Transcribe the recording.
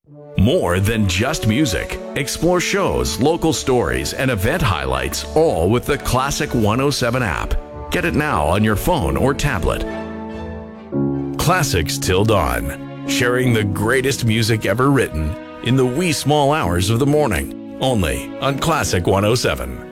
More than just music. Explore shows, local stories, and event highlights, all with the Classic 107 app. Get it now on your phone or tablet. Classics Till Dawn. Sharing the greatest music ever written in the wee small hours of the morning. Only on Classic 107.